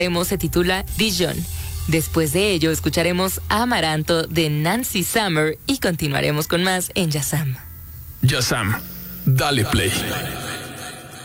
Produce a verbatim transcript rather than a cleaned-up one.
se titula Dijon. Después de ello escucharemos Amaranto de Nancy Summer y continuaremos con más en Yazam. Yazam, dale play.